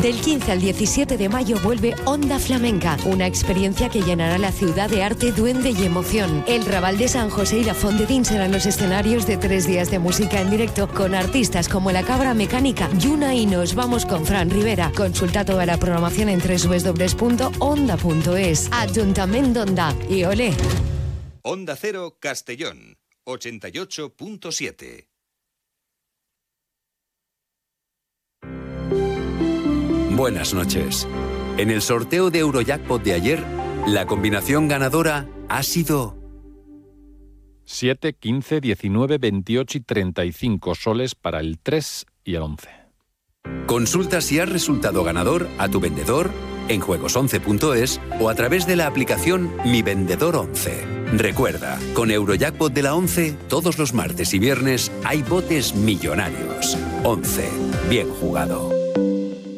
Del 15 al 17 de mayo vuelve Onda Flamenca, una experiencia que llenará la ciudad de arte, duende y emoción. El Raval de San José y la Font de Dins serán los escenarios de 3 días de música en directo con artistas como La Cabra Mecánica, Yuna y Nos Vamos con Fran Rivera. Consulta toda la programación en www.onda.es. Ayuntamiento d'Onda y olé. Onda Cero Castellón, 88.7. Buenas noches. En el sorteo de Eurojackpot de ayer, la combinación ganadora ha sido 7, 15, 19, 28 y 35 soles para el 3 y el 11. Consulta si has resultado ganador a tu vendedor en juegos11.es o a través de la aplicación Mi Vendedor 11. Recuerda, con Eurojackpot de la 11, todos los martes y viernes hay botes millonarios. 11. Bien jugado.